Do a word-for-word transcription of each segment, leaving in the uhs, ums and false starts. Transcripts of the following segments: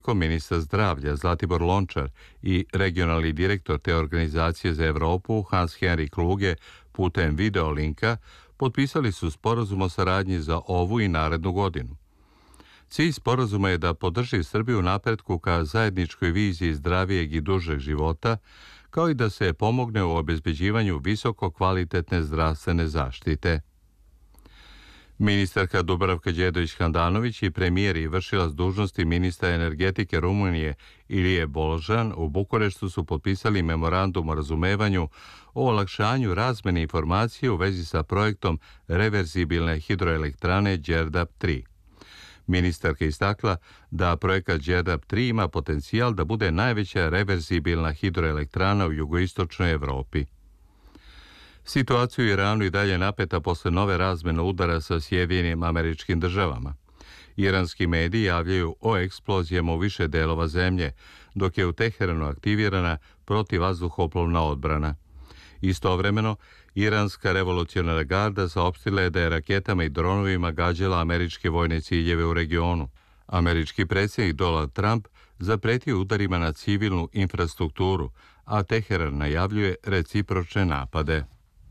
Ministar zdravlja Zlatibor Lončar i regionalni direktor te organizacije za Evropu Hans-Henri Kluge putem videolinka potpisali su sporazum o saradnji za ovu i narednu godinu. Cilj sporazuma je da podrži Srbiju u napretku ka zajedničkoj viziji zdravijeg i dužeg života, kao i da se pomogne u obezbeđivanju visoko kvalitetne zdravstvene zaštite. Ministarka Dubravka Đedović-Handanović i premijer i vršilac dužnosti ministra energetike Rumunije Ilije Boložan u Bukureštu su potpisali memorandum o razumevanju o olakšanju razmene informacije u vezi sa projektom reverzibilne hidroelektrane Đerdap tri. Ministarka istakla da projekat Đerdap tri ima potencijal da bude najveća reverzibilna hidroelektrana u jugoistočnoj Evropi. Situacija u Iranu i dalje napeta posle nove razmene udara sa Sjedinjenim Američkim Državama. Iranski mediji javljaju o eksplozijama u više delova zemlje, dok je u Teheranu aktivirana protivvazduhoplovna odbrana. Istovremeno, Iranska revolucionarna garda saopštila je da je raketama i dronovima gađala američke vojne ciljeve u regionu. Američki predsjednik Donald Trump zapretio udarima na civilnu infrastrukturu, a Teheran najavljuje recipročne napade.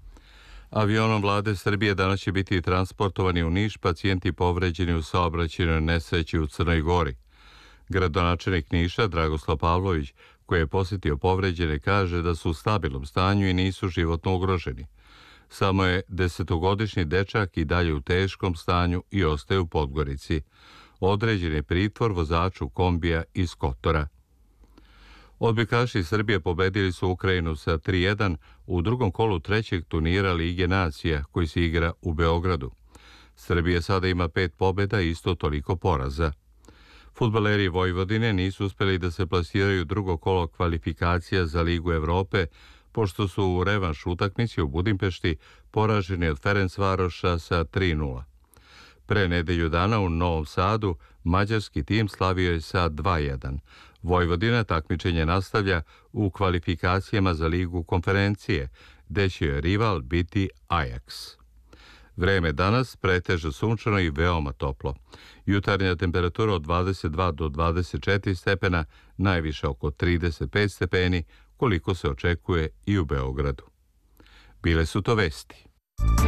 Avionom vlade Srbije danas će biti transportovani u Niš pacijenti povređeni u saobraćajnoj nesreći u Crnoj Gori. Gradonačelnik Niša Dragoslav Pavlović, koji je posjetio povređene, kaže da su u stabilnom stanju i nisu životno ugroženi. Samo je desetogodišnji dečak i dalje u teškom stanju i ostaje u Podgorici. Određen je pritvor vozaču kombija iz Kotora. Odbojkaši Srbije pobedili su Ukrajinu sa tri jedan u drugom kolu trećeg turnira Lige nacija koji se igra u Beogradu. Srbija sada ima pet pobjeda i isto toliko poraza. Fudbaleri Vojvodine nisu uspjeli da se plasiraju drugo kolo kvalifikacija za Ligu Evrope, pošto su u revanš utakmici u Budimpešti poraženi od Ferencvaroša sa tri nula. Pre nedelju dana u Novom Sadu mađarski tim slavio je sa dva jedan. Vojvodina takmičenje nastavlja u kvalifikacijama za Ligu konferencije, gde će joj rival biti Ajax. Vreme danas pretežno sunčano i veoma toplo. Jutarnja temperatura od dvadeset dva do dvadeset četiri stepena, najviše oko trideset pet stepeni, koliko se očekuje i u Beogradu. Bile su to vesti.